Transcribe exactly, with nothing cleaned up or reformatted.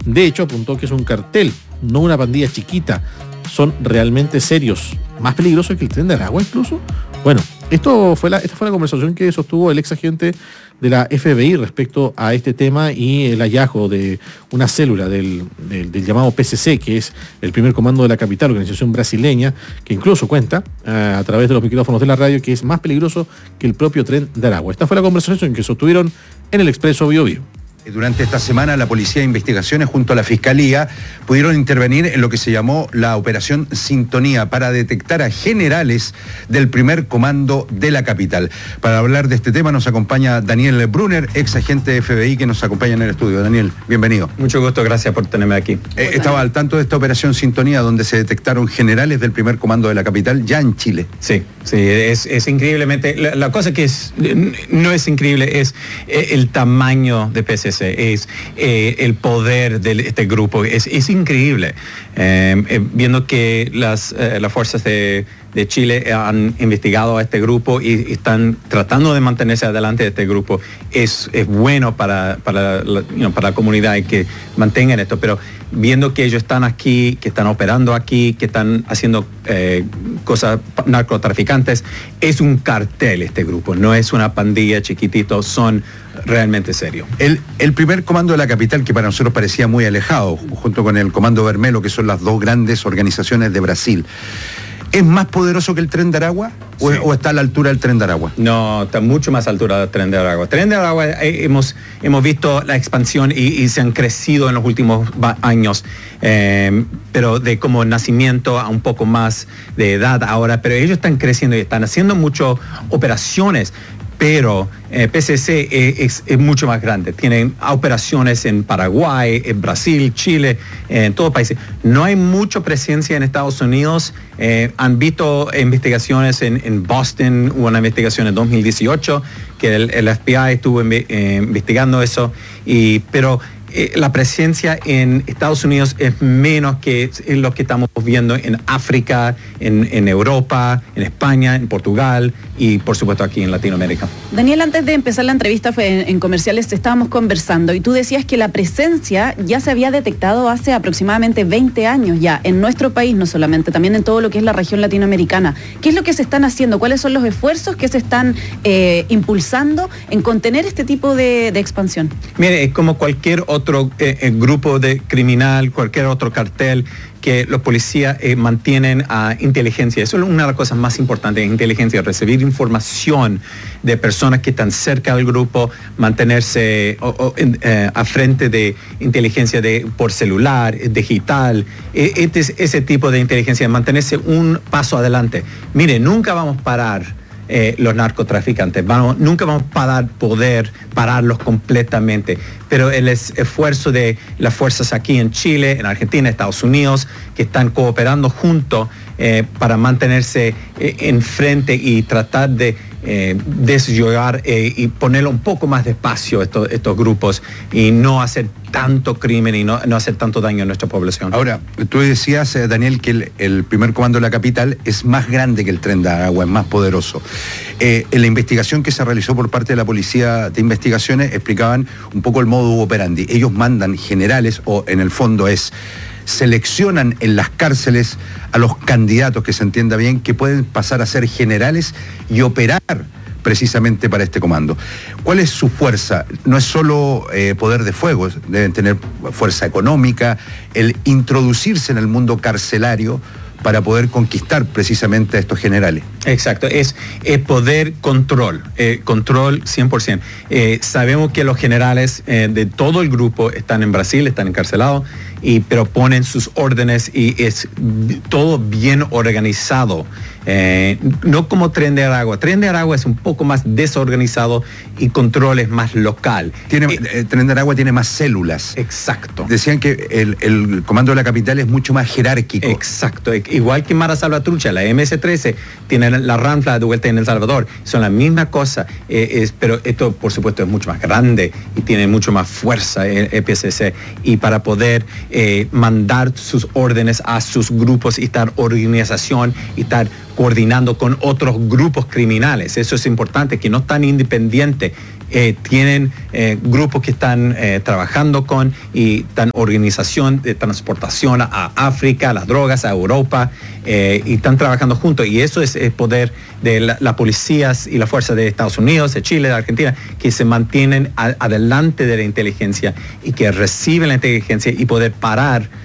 De hecho, apuntó que es un cartel, no una pandilla chiquita. Son realmente serios, más peligrosos que el Tren de Aragua incluso. Bueno, esto fue la, esta fue la conversación que sostuvo el ex agente de la F B I respecto a este tema y el hallazgo de una célula del, del, del llamado P C C, que es el primer comando de la capital, organización brasileña, que incluso cuenta uh, a través de los micrófonos de la radio que es más peligroso que el propio Tren de Aragua. Esta fue la conversación que sostuvieron en el Expreso Bio Bio. Durante esta semana, la Policía de Investigaciones junto a la Fiscalía pudieron intervenir en lo que se llamó la Operación Sintonía para detectar a generales del primer comando de la capital. Para hablar de este tema nos acompaña Daniel Brunner, ex agente de F B I, que nos acompaña en el estudio. Daniel, bienvenido. Mucho gusto, gracias por tenerme aquí. Eh, estaba al tanto de esta Operación Sintonía, donde se detectaron generales del primer comando de la capital ya en Chile. Sí, sí, es, es increíblemente... La, la cosa que es, no es increíble es el tamaño de P C C. Es eh, el poder de este grupo, es, es increíble. Eh, eh, viendo que las, eh, las fuerzas de, de Chile han investigado a este grupo y, y están tratando de mantenerse adelante de este grupo, es, es bueno para, para, la, you know, para la comunidad y que mantengan esto, pero viendo que ellos están aquí, que están operando aquí, que están haciendo eh, cosas narcotraficantes, es un cartel este grupo, no es una pandilla chiquitito, son realmente serios. El, el primer comando de la capital, que para nosotros parecía muy alejado, junto con el Comando Vermelo, que son las dos grandes organizaciones de Brasil, ¿es más poderoso que el Tren de Aragua? ¿O, sí. ¿O está a la altura del Tren de Aragua? No, está mucho más a la altura del Tren de Aragua. Tren de Aragua, eh, hemos, hemos visto la expansión y, y se han crecido en los últimos años, eh, pero de como nacimiento a un poco más de edad ahora, pero ellos están creciendo y están haciendo muchas operaciones. Pero eh, P C C es, es mucho más grande. Tienen operaciones en Paraguay, en Brasil, Chile, en todos países. No hay mucha presencia en Estados Unidos. Eh, han visto investigaciones en, en Boston, hubo una investigación en dos mil dieciocho, que el, el F B I estuvo eh, investigando eso. Y, pero eh, la presencia en Estados Unidos es menos que lo que estamos viendo en África, en, en Europa, en España, en Portugal y por supuesto aquí en Latinoamérica. Daniel, antes de empezar la entrevista fue en, en comerciales estábamos conversando y tú decías que la presencia ya se había detectado hace aproximadamente veinte años ya en nuestro país, no solamente, también en todo lo que es la región latinoamericana. ¿Qué es lo que se están haciendo? ¿Cuáles son los esfuerzos que se están eh, impulsando en contener este tipo de, de expansión? Mire, es como cualquier otro eh, grupo de criminal, cualquier otro cartel, que los policías eh, mantienen a inteligencia. Eso es una de las cosas más importantes, inteligencia, recibir información de personas que están cerca del grupo, mantenerse o, o, eh, a frente de inteligencia de, por celular, digital, eh, este es ese tipo de inteligencia, mantenerse un paso adelante. Mire, nunca vamos a parar Eh, los narcotraficantes. Vamos, nunca vamos a parar, poder pararlos completamente, pero el es, esfuerzo de las fuerzas aquí en Chile, en Argentina, Estados Unidos, que están cooperando juntos eh, para mantenerse eh, enfrente y tratar de eh, desllogar eh, y ponerle un poco más de espacio a estos, estos grupos y no hacer tanto crimen y no, no hacer tanto daño a nuestra población. Ahora, tú decías, eh, Daniel, que el, el primer comando de la capital es más grande que el Tren de Aragua, es más poderoso. Eh, en la investigación que se realizó por parte de la Policía de Investigaciones explicaban un poco el modus operandi. Ellos mandan generales, o en el fondo es, seleccionan en las cárceles a los candidatos, que se entienda bien, que pueden pasar a ser generales y operar precisamente para este comando. ¿Cuál es su fuerza? No es solo eh, poder de fuego, deben tener fuerza económica, el introducirse en el mundo carcelario para poder conquistar precisamente a estos generales. Exacto, es, es poder control, eh, control cien por ciento. Eh, sabemos que los generales eh, de todo el grupo están en Brasil, están encarcelados, y, pero ponen sus órdenes y es todo bien organizado. Eh, no como Tren de Aragua. Tren de Aragua es un poco más desorganizado y control es más local. Tiene, eh, Tren de Aragua tiene más células. Exacto. Decían que el, el comando de la capital es mucho más jerárquico. Exacto. Igual que Mara Salvatrucha, la M S trece, tiene la Ranfla de vuelta en El Salvador. Son la misma cosa, eh, es, pero esto por supuesto es mucho más grande y tiene mucho más fuerza el E P C C. Y para poder eh, mandar sus órdenes a sus grupos y estar organización y estar coordinando con otros grupos criminales. Eso es importante, que no están independientes. eh, tienen eh, grupos que están eh, trabajando con y están organización de transportación a África, a las drogas, a Europa, eh, y están trabajando juntos. Y eso es el poder de las la policías y la fuerza de Estados Unidos, de Chile, de Argentina, que se mantienen a, adelante de la inteligencia y que reciben la inteligencia y poder parar